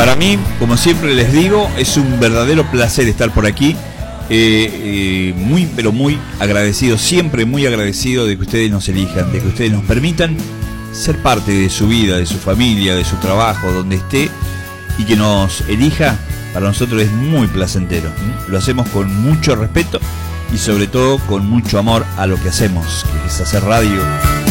Para mí, como siempre les digo, es un verdadero placer estar por aquí. Muy, pero muy agradecido, siempre muy agradecido de que ustedes nos elijan, de que ustedes nos permitan ser parte de su vida, de su familia, de su trabajo, donde esté, y que nos elija. Para nosotros es muy placentero. Lo hacemos con mucho respeto y sobre todo con mucho amor a lo que hacemos, que es hacer radio.